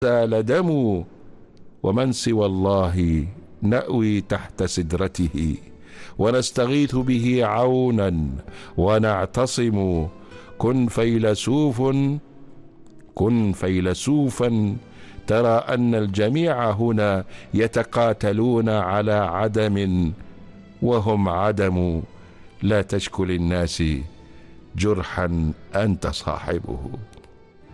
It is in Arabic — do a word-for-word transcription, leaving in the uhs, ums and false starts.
سال دم، ومن سوى الله نأوي تحت سدرته، ونستغيث به عونا ونعتصم. كن فيلسوف كن فيلسوفا ترى أن الجميع هنا يتقاتلون على عدم وهم عدم. لا تشكو للناس جرحا أنت صاحبه.